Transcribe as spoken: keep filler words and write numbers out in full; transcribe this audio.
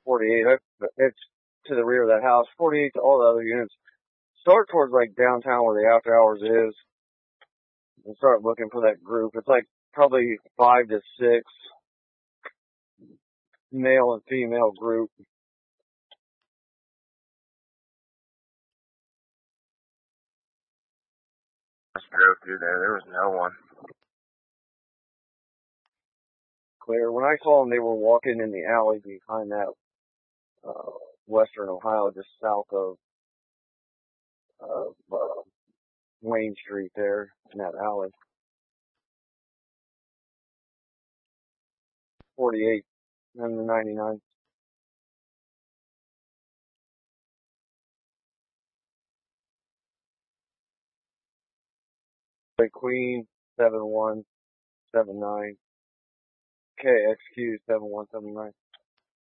forty-eight. I, it's to the rear of that house. forty-eight to all the other units. Start towards like downtown where the after hours is and start looking for that group. It's like probably five to six male and female group. I drove through there. There was no one. Clear. When I saw them, they were walking in the alley behind that uh, Western Ohio, just south of uh, uh, Wayne Street there in that alley. forty-eight and the ninety-nine. Queen seven one seven nine. K X Q seven one seven nine.